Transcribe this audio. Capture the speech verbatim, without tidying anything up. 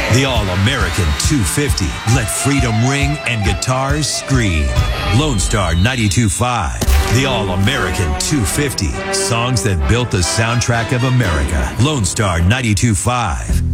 The All-American two fifty. Let freedom ring and guitars scream. Lone Star ninety-two point five. The All-American two fifty. Songs that built the soundtrack of America. Lone Star ninety-two point five.